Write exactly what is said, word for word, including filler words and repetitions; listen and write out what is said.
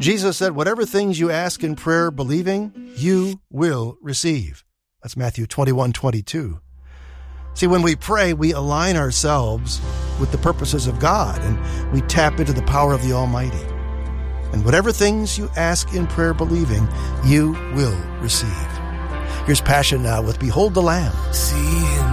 Jesus said, whatever things you ask in prayer believing, you will receive. That's Matthew twenty-one twenty-two. See, when we pray, we align ourselves with the purposes of God, and we tap into the power of the Almighty. And whatever things you ask in prayer believing, you will receive. Here's Passion now with Behold the Lamb. Seeing